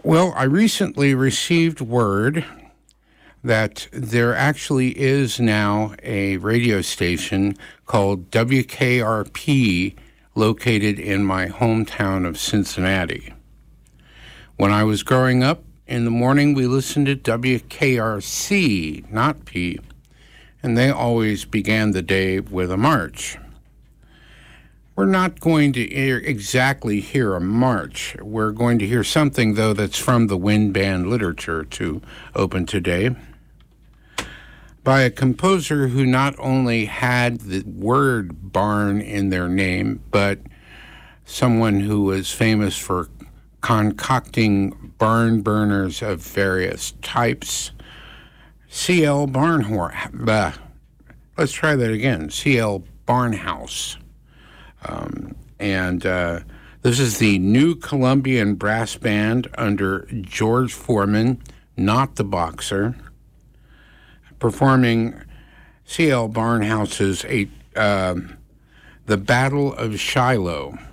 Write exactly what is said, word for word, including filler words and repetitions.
Well, I recently received word that there actually is now a radio station called W K R P located in my hometown of Cincinnati. When I was growing up, in the morning we listened to W K R C, not P, and they always began the day with a march. We're not going to hear exactly hear a march. We're going to hear something, though, that's from the wind band literature to open today, by a composer who not only had the word barn in their name, but someone who was famous for concocting barn burners of various types. C L Barnhor. Let's try that again. C L Barnhouse. Um, and uh, this is the New Columbian Brass Band under George Foreman, not the boxer, performing C L Barnhouse's eight, uh, The Battle of Shiloh.